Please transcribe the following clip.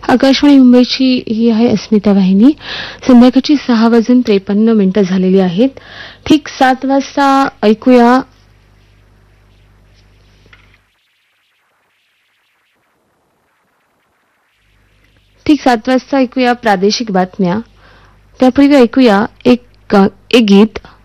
आकाशवाणी मुंबईची ही आहे अस्मिता वाहिनी. संध्याकाळची 6:53 झालेली आहेत. ठीक 7 वाजता ऐकूया प्रादेशिक बातम्या. त्यापूर्वी ऐकूया एक गीत.